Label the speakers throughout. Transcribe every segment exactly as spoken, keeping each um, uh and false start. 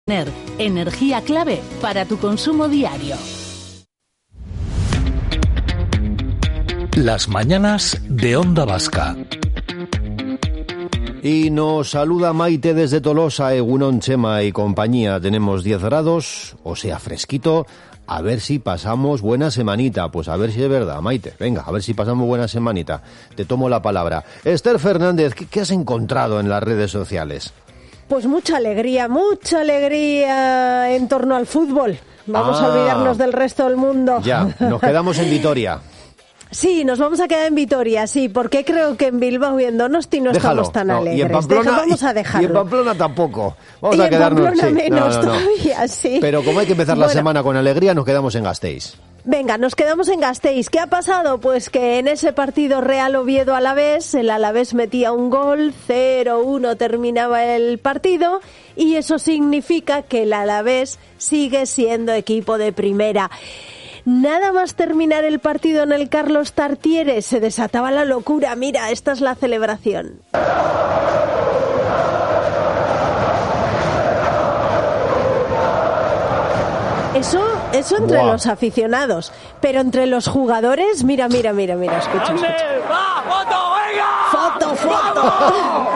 Speaker 1: Energía clave para tu consumo diario.
Speaker 2: Las mañanas de Onda Vasca.
Speaker 3: Y nos saluda Maite desde Tolosa, Egunon, Chema y compañía. Tenemos diez grados, o sea, fresquito. A ver si pasamos buena semanita. Pues a ver si es verdad, Maite. Venga, a ver si pasamos buena semanita. Te tomo la palabra. Esther Fernández, ¿qué, qué has encontrado en las redes sociales?
Speaker 4: Pues mucha alegría, mucha alegría en torno al fútbol. Vamos
Speaker 3: ah,
Speaker 4: a olvidarnos del resto del mundo.
Speaker 3: Ya, nos quedamos en Vitoria.
Speaker 4: Sí, nos vamos a quedar en Vitoria, sí, porque creo que en Bilbao y en Donosti no
Speaker 3: Déjalo,
Speaker 4: estamos tan
Speaker 3: no,
Speaker 4: alegres.
Speaker 3: Y en Pamplona,
Speaker 4: Deja, vamos a dejarlo.
Speaker 3: Y en Pamplona tampoco. Vamos
Speaker 4: y
Speaker 3: a
Speaker 4: en
Speaker 3: quedarnos,
Speaker 4: Pamplona
Speaker 3: sí,
Speaker 4: menos
Speaker 3: no, no, no.
Speaker 4: todavía, sí.
Speaker 3: Pero como hay que empezar
Speaker 4: bueno,
Speaker 3: la semana con alegría, nos quedamos en Gasteiz.
Speaker 4: Venga, nos quedamos en Gasteiz. ¿Qué ha pasado? Pues que en ese partido Real Oviedo Alavés, el Alavés metía un gol, cero uno terminaba el partido, y eso significa que el Alavés sigue siendo equipo de primera. Nada más terminar el partido en el Carlos Tartiere, se desataba la locura. Mira, esta es la celebración. Eso, eso entre
Speaker 3: Buah.
Speaker 4: los aficionados, pero entre los jugadores, mira, mira, mira, mira, escucha, escucha.
Speaker 5: ¡Va, foto, venga!
Speaker 4: ¡Foto, foto!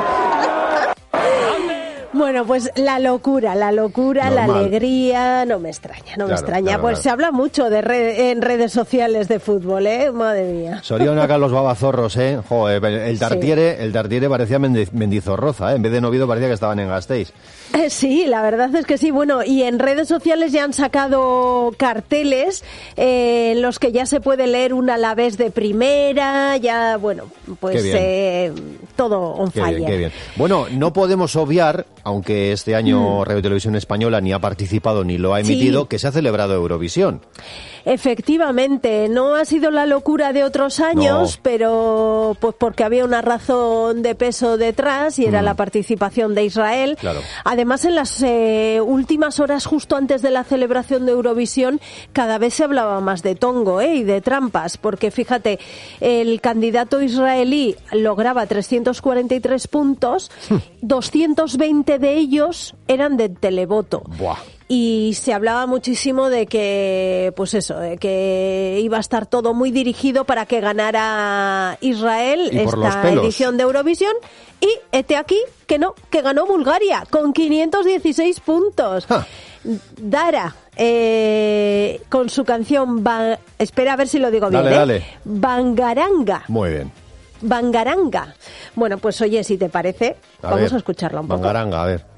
Speaker 4: Bueno, pues la locura, la locura,
Speaker 3: Normal.
Speaker 4: la alegría, no me extraña, no
Speaker 3: Claro,
Speaker 4: me extraña.
Speaker 3: claro,
Speaker 4: pues
Speaker 3: claro.
Speaker 4: se habla mucho de re- en redes sociales de fútbol, ¿eh? Madre mía.
Speaker 3: Soriona los babazorros, ¿eh? Joder, el Tartiere, el Tartiere parecía Mendiz- Mendizorroza, ¿eh? En vez de Noviedo parecía que estaban en Gasteiz.
Speaker 4: Eh, Sí, la verdad es que sí. Bueno, y en redes sociales ya han sacado carteles eh, en los que ya se puede leer un Alavés de primera, ya, bueno, pues
Speaker 3: Qué bien.
Speaker 4: eh, todo on
Speaker 3: Qué
Speaker 4: fire.
Speaker 3: bien, qué bien. Bueno, no podemos obviar, aunque este año
Speaker 4: Mm.
Speaker 3: Radio Televisión Española ni ha participado ni lo ha emitido,
Speaker 4: Sí.
Speaker 3: que se ha celebrado Eurovisión.
Speaker 4: Efectivamente, no ha sido la locura de otros años,
Speaker 3: No.
Speaker 4: pero pues porque había una razón de peso detrás y era
Speaker 3: Mm.
Speaker 4: la participación de Israel.
Speaker 3: Claro.
Speaker 4: Además, en las eh, últimas horas, justo antes de la celebración de Eurovisión, cada vez se hablaba más de tongo ¿eh? y de trampas, porque fíjate, el candidato israelí lograba trescientos cuarenta y tres puntos, doscientos veinte de ellos eran de televoto.
Speaker 3: Buah.
Speaker 4: Y se hablaba muchísimo de que, pues eso, de que iba a estar todo muy dirigido para que ganara Israel
Speaker 3: Y por los
Speaker 4: esta
Speaker 3: pelos.
Speaker 4: edición de Eurovisión. Y hete aquí que no, que ganó Bulgaria con quinientos dieciséis puntos.
Speaker 3: Ja.
Speaker 4: Dara, eh, con su canción, Ba- espera a ver si lo digo bien,
Speaker 3: Dale,
Speaker 4: ¿eh?
Speaker 3: dale.
Speaker 4: Bangaranga.
Speaker 3: Muy bien.
Speaker 4: Bangaranga. Bueno, pues oye, si te parece,
Speaker 3: A
Speaker 4: vamos
Speaker 3: ver,
Speaker 4: a escucharla un poco.
Speaker 3: Bangaranga, a ver.